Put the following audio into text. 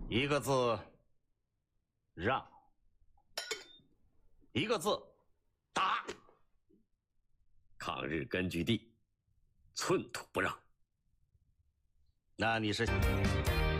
一个字让，一个字打。 抗日根据地，寸土不让。 那你是？